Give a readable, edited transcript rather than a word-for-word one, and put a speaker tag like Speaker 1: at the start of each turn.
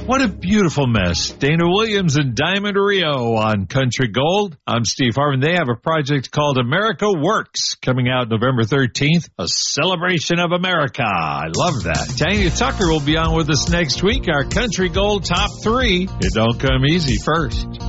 Speaker 1: What a beautiful mess. Dana Williams and Diamond Rio on Country Gold. I'm Steve Harvin. They have a project called America Works coming out November 13th, a celebration of America. I love that. Tanya Tucker will be on with us next week, our Country Gold Top 3. It don't come easy first.